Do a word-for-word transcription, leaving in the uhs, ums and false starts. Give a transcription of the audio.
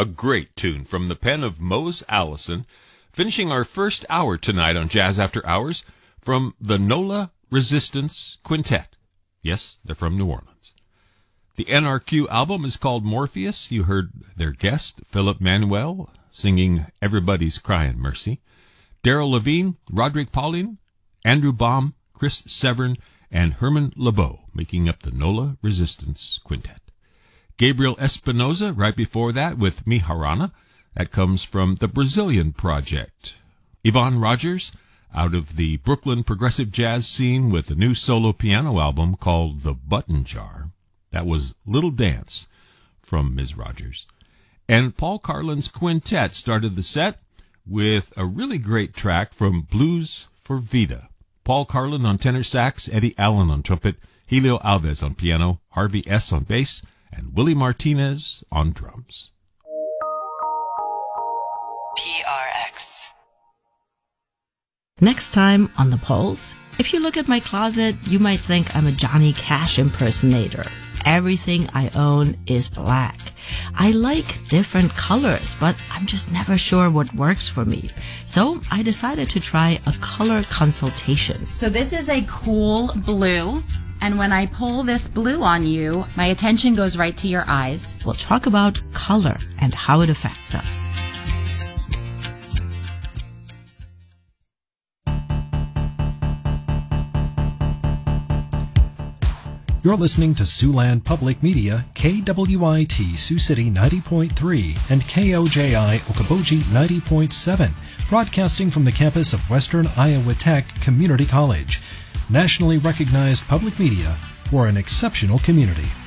A great tune from the pen of Mose Allison, finishing our first hour tonight on Jazz After Hours from the NOLA Resistance Quintet. Yes, they're from New Orleans. The N R Q album is called Morpheus. You heard their guest, Philip Manuel, singing Everybody's Crying Mercy. Daryl Levine, Roderick Pauling, Andrew Baum, Chris Severn, and Herman LeBeau making up the NOLA Resistance Quintet. Gabriel Espinoza right before that with Mi Harana. That comes from the Brazilian Project. Yvonne Rogers out of the Brooklyn progressive jazz scene with a new solo piano album called The Button Jar. That was Little Dance from Miz Rogers. And Paul Carlin's Quintet started the set with a really great track from Blues for Vida. Paul Carlin on tenor sax, Eddie Allen on trumpet, Helio Alves on piano, Harvey S. on bass, and Willie Martinez on drums. P R X. Next time on The Pulse, if you look at my closet, you might think I'm a Johnny Cash impersonator. Everything I own is black. I like different colors, but I'm just never sure what works for me. So I decided to try a color consultation. So this is a cool blue. And when I pull this blue on you, my attention goes right to your eyes. We'll talk about color and how it affects us. You're listening to Siouxland Public Media, K W I T Sioux City ninety point three and K O J I Okoboji ninety point seven, broadcasting from the campus of Western Iowa Tech Community College. Nationally recognized public media for an exceptional community.